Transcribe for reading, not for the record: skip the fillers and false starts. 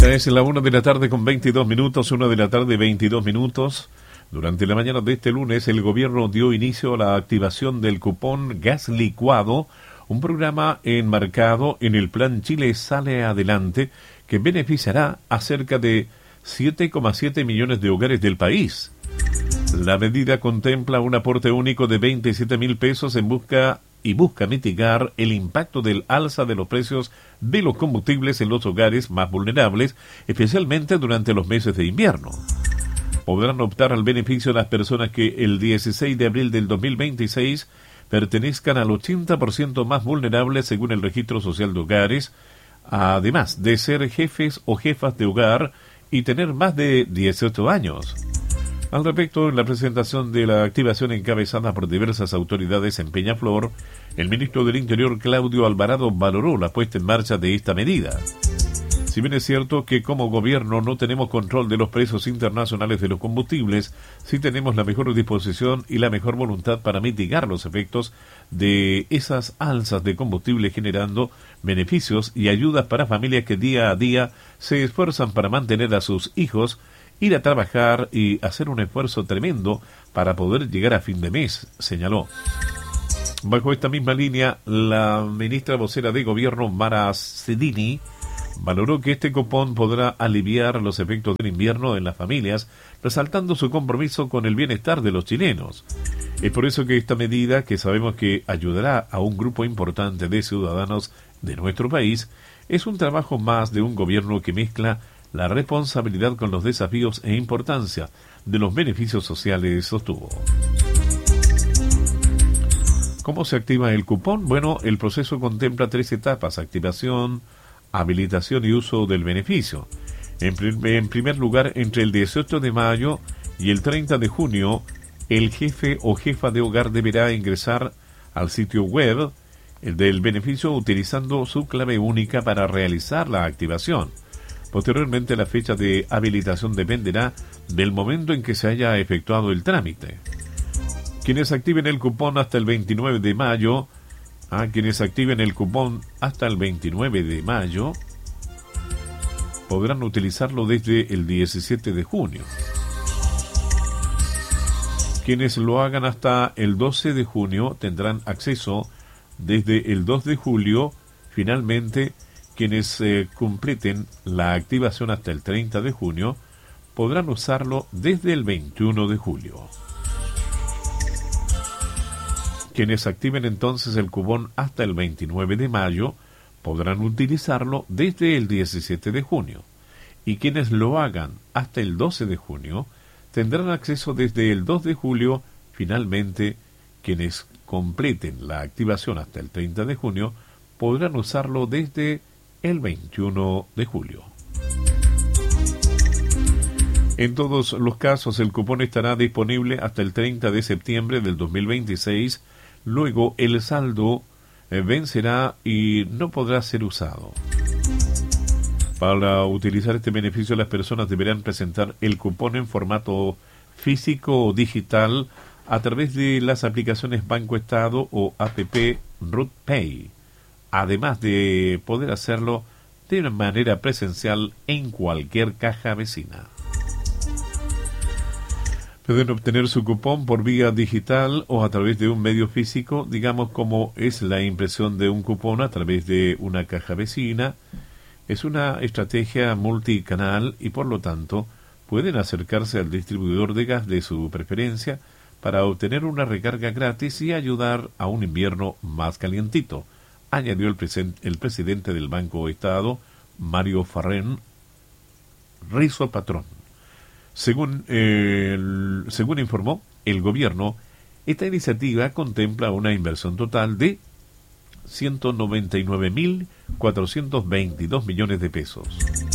Ya es la 1 de la tarde con 22 minutos, 1 de la tarde 22 minutos. Durante la mañana de este lunes, el gobierno dio inicio a la activación del cupón Gas Licuado, un programa enmarcado en el Plan Chile Sale Adelante, que beneficiará a cerca de 7,7 millones de hogares del país. La medida contempla un aporte único de 27.000 pesos busca mitigar el impacto del alza de los precios de los combustibles en los hogares más vulnerables, especialmente durante los meses de invierno. Podrán optar al beneficio las personas que el 16 de abril del 2026 pertenezcan al 80% más vulnerables según el Registro Social de Hogares, además de ser jefes o jefas de hogar y tener más de 18 años. Al respecto, en la presentación de la activación encabezada por diversas autoridades en Peñaflor, el ministro del Interior, Claudio Alvarado, valoró la puesta en marcha de esta medida. Si bien es cierto que como gobierno no tenemos control de los precios internacionales de los combustibles, sí tenemos la mejor disposición y la mejor voluntad para mitigar los efectos de esas alzas de combustible, generando beneficios y ayudas para familias que día a día se esfuerzan para mantener a sus hijos, ir a trabajar y hacer un esfuerzo tremendo para poder llegar a fin de mes, señaló. Bajo esta misma línea, la ministra vocera de Gobierno, Mara Cedini, valoró que este cupón podrá aliviar los efectos del invierno en las familias, resaltando su compromiso con el bienestar de los chilenos. Es por eso que esta medida, que sabemos que ayudará a un grupo importante de ciudadanos de nuestro país, es un trabajo más de un gobierno que mezcla la responsabilidad con los desafíos e importancia de los beneficios sociales, sostuvo. ¿Cómo se activa el cupón? Bueno, el proceso contempla 3 etapas: activación, habilitación y uso del beneficio. En primer lugar, entre el 18 de mayo y el 30 de junio, el jefe o jefa de hogar deberá ingresar al sitio web del beneficio utilizando su clave única para realizar la activación. Posteriormente, la fecha de habilitación dependerá del momento en que se haya efectuado el trámite. Quienes activen el cupón hasta el 29 de mayo, podrán utilizarlo desde el 17 de junio. Quienes lo hagan hasta el 12 de junio tendrán acceso desde el 2 de julio. Finalmente, quienes completen la activación hasta el 30 de junio podrán usarlo desde el 21 de julio. Quienes activen entonces el cupón hasta el 29 de mayo podrán utilizarlo desde el 17 de junio. Y quienes lo hagan hasta el 12 de junio tendrán acceso desde el 2 de julio. Finalmente, quienes completen la activación hasta el 30 de junio podrán usarlo desde el 21 de julio. En todos los casos, el cupón estará disponible hasta el 30 de septiembre del 2026. Luego, el saldo vencerá y no podrá ser usado. Para utilizar este beneficio, las personas deberán presentar el cupón en formato físico o digital a través de las aplicaciones Banco Estado o APP RUTPay, además de poder hacerlo de una manera presencial en cualquier caja vecina. Pueden obtener su cupón por vía digital o a través de un medio físico, digamos como es la impresión de un cupón a través de una caja vecina. Es una estrategia multicanal y por lo tanto pueden acercarse al distribuidor de gas de su preferencia para obtener una recarga gratis y ayudar a un invierno más calientito, añadió el presidente del Banco Estado, Mario Farrén Rizo Patrón. Según informó el gobierno, esta iniciativa contempla una inversión total de 199.422 millones de pesos.